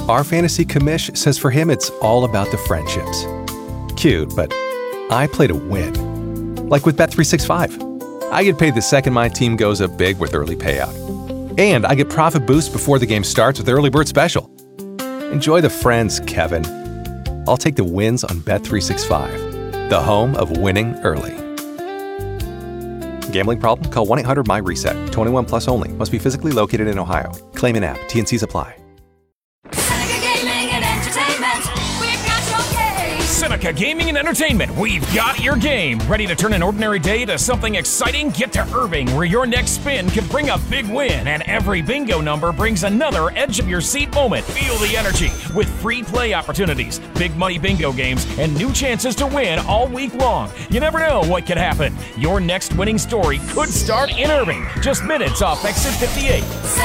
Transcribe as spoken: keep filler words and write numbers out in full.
Our fantasy commish says for him it's all about the friendships. Cute, but I play to win. Like with Bet three sixty-five. I get paid the second my team goes up big with early payout. And I get profit boost before the game starts with Early Bird Special. Enjoy the friends, Kevin. I'll take the wins on Bet three sixty-five, the home of winning early. Gambling problem? Call one eight hundred M Y reset. twenty-one plus only. Must be physically located in Ohio. Claim in app. T N Cs apply. Seneca Gaming and Entertainment, we've got your game. Seneca Gaming and Entertainment, we've got your game. Ready to turn an ordinary day to something exciting? Get to Irving, where your next spin could bring a big win, and every bingo number brings another edge-of-your-seat moment. Feel the energy with free play opportunities, big money bingo games, and new chances to win all week long. You never know what could happen. Your next winning story could start in Irving, just minutes off exit fifty-eight.